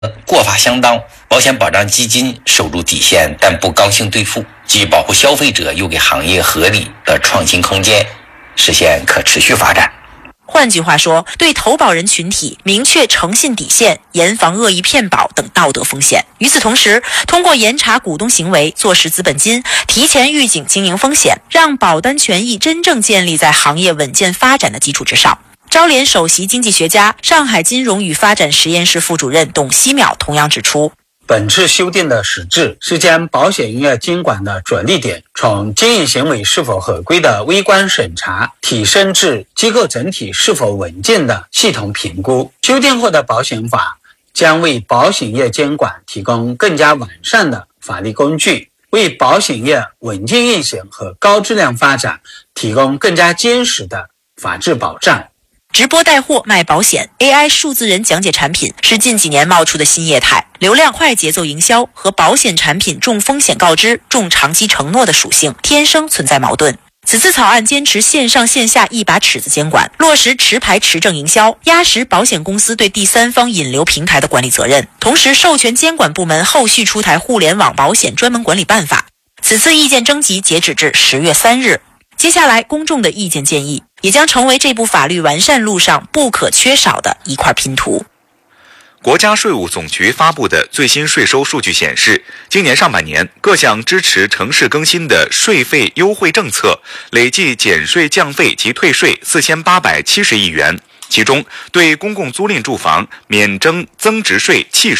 过法相当，保险保障基金守住底线，但不刚性兑付，既保护消费者，又给行业合理的创新空间，实现可持续发展。 换句话说，对投保人群体明确诚信底线，严防恶意骗保等道德风险。与此同时，通过严查股东行为，坐实资本金，提前预警经营风险，让保单权益真正建立在行业稳健发展的基础之上。招联首席经济学家、上海金融与发展实验室副主任董希淼同样指出， 本次修订的实质是将保险业监管的着力点从经营行为是否合规的微观审查提升至机构整体是否稳健的系统评估。修订后的保险法将为保险业监管提供更加完善的法律工具，为保险业稳健运行和高质量发展提供更加坚实的法治保障。 直播带货卖保险 ，AI 数字人讲解产品是近几年冒出的新业态。流量快节奏营销和保险产品重风险告知、重长期承诺的属性天生存在矛盾。此次草案坚持线上线下一把尺子监管，落实持牌持证营销，压实保险公司对第三方引流平台的管理责任，同时授权监管部门后续出台互联网保险专门管理办法。此次意见征集截止至10月3日。接下来公众的意见建议也将成为这部法律完善路上不可缺少的一块拼图。 国家税务总局发布的最新税收数据显示，今年上半年各项支持城市更新的税费优惠政策累计减税降费及退税4870亿元，其中对公共租赁住房免征增值税契